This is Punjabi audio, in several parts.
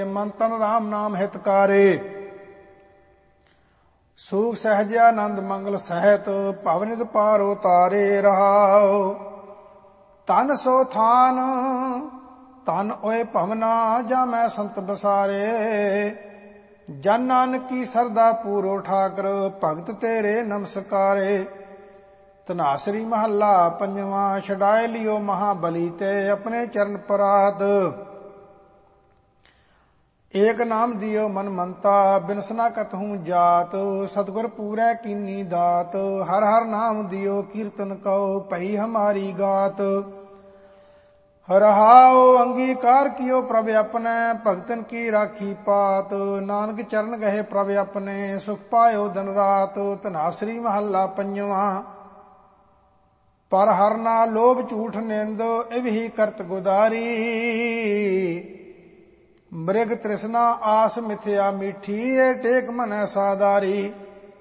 ਮਨ ਤਨ ਰਾਮ ਨਾਮ ਹਿਤਕਾਰੇ। ਸੂਖ ਸਹਿਜ ਆਨੰਦ ਮੰਗਲ ਸਹਿਤ ਭਵਨਿਤ ਪਾਰ ਉਤਾਰੇ ਰਹਾਉ। ਤਨ ਸੋ ਥਾਨ ਤਨ ਓਏ ਭਵਨਾ ਜਾ ਮੈਂ ਸੰਤ ਬਸਾਰੇ। ਜਨ ਨਾਨਕੀ ਸਰਦਾ ਪੂਰੋ ਠਾਕਰ ਭਗਤ ਤੇਰੇ ਨਮਸਕਾਰੇ। ਧਨਾਸਰੀ ਮਹੱਲਾ ਪੰਜਵਾਂ। ਛਡਾਏ ਲਿਓ ਮਹਾਬਲੀ ਤੇ ਆਪਣੇ ਚਰਨ ਪਰਾਤ। ਏਕ ਨਾਮ ਦਿਓ ਮਨ ਮੰਤਾ ਬਿਨਸਨਾ ਕਤਹੂ ਜਾਤ। ਸਤਿਗੁਰ ਪੂਰੈ ਕੀਨੀ ਦਾਤ ਹਰ ਹਰ ਨਾਮ ਦਿਓ ਕੀਰਤਨ ਕਉ ਭਈ ਹਮਾਰੀ ਗਾਤ। ਰਹਾਉ ਅੰਗੀਕਾਰ ਕੀਓ ਪ੍ਰਭ ਆਪਣੈ ਭਗਤਨ ਕੀ ਰਾਖੀ ਪਾਤ। ਨਾਨਕ ਚਰਨ ਗਏ ਪ੍ਰਭ ਆਪਣੇ ਸੁਖ ਪਾਇਓ ਦਿਨ ਰਾਤ। ਧਨਾਸਰੀ ਮਹੱਲਾ ਪੰਜਵਾਂ। ਪਰ ਹਰ ਨਾ ਲੋਭ ਝੂਠ ਨਿੰਦ ਇਵਹੀ ਕਰਤ ਗੁਦਾਰੀ। ਮ੍ਰਿਗ ਤ੍ਰਿਸ਼ਨਾ ਆਸ ਮਿਥਿਆ ਮੀਠੀ ਏ ਟੇਕ ਮਨੈ ਸਾਦਾਰੀ।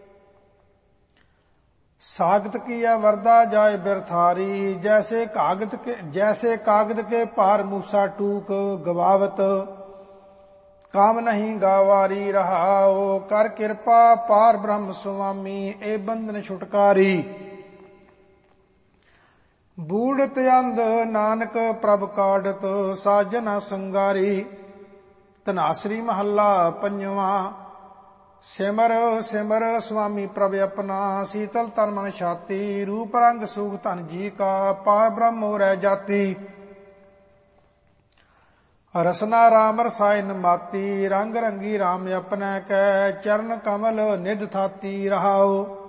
ਸਾਗਤ ਕੀਆ ਵਰਦਾ ਜਾਏ ਬਿਰਥਾਰੀ। ਜੈਸੇ कागद के पार मूसा टूक गवावत। काम नहीं गावारी रहाओ कर कृपा पार ब्रह्म स्वामी ए बंधन छुटकारी। बूढ़त अंध नानक प्रभ काढ़त साजना संगारी। ਧਨਾਸਰੀ ਮਹੱਲਾ ਪੰਜਵਾਂ। ਸਿਮਰ ਸਿਮਰ ਸੁਆਮੀ ਪ੍ਰਭ ਆਪਣਾ ਸੀਤਲ ਤਨ ਮਨ ਛਾਤੀ। ਰੂਪ ਰੰਗ ਸੂਖ ਧਨ ਜੀ ਕਾ ਪਾਰ ਬ੍ਰਹਮ ਰਹਿ ਜਾਤੀ। ਰਸਨਾ ਰਾਮ ਰਸਾਇਨ ਮਾਤੀ ਰੰਗ ਰੰਗੀ ਰਾਮ ਆਪਣਾ ਕੈ ਚਰਨ ਕਮਲ ਨਿਧ ਥਾਤੀ ਰਹਾਉ।